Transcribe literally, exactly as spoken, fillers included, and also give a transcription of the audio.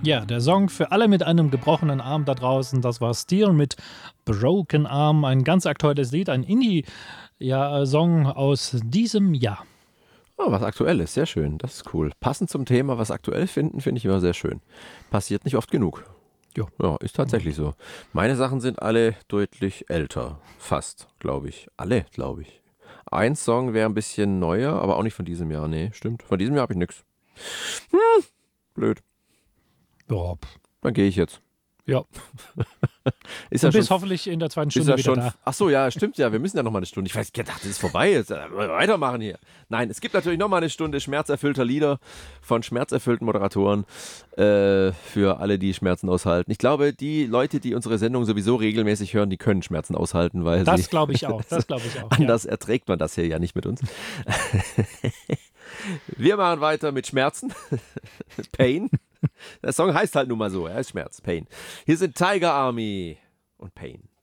Ja, der Song für alle mit einem gebrochenen Arm da draußen, das war Steel mit Broken Arm, ein ganz aktuelles Lied, ein Indie-Song aus diesem Jahr. Oh, was Aktuelles, sehr schön, das ist cool. Passend zum Thema, was aktuell finden, finde ich immer sehr schön. Passiert nicht oft genug. Jo. Ja, ist tatsächlich so. Meine Sachen sind alle deutlich älter. Fast, glaube ich. Alle, glaube ich. Ein Song wäre ein bisschen neuer, aber auch nicht von diesem Jahr. Nee, stimmt. Von diesem Jahr habe ich nichts. Hm, blöd. Ja, pff, Dann gehe ich jetzt. ja. Ist Du ja schon, bist hoffentlich in der zweiten ist Stunde ja wieder schon. da. Ach so, ja, stimmt ja. Wir müssen ja noch mal eine Stunde. Ich weiß, ich dachte, das ist vorbei. Jetzt äh, weitermachen hier. Nein, es gibt natürlich noch mal eine Stunde schmerzerfüllter Lieder von schmerzerfüllten Moderatoren äh, für alle, die Schmerzen aushalten. Ich glaube, die Leute, die unsere Sendung sowieso regelmäßig hören, die können Schmerzen aushalten, weil Das sie glaube ich auch. Das glaube ich auch. anders erträgt man das hier ja nicht mit uns. Wir machen weiter mit Schmerzen. Pain. Der Song heißt halt nun mal so, er ist Schmerz, Pain. Hier sind Tiger Army und Pain.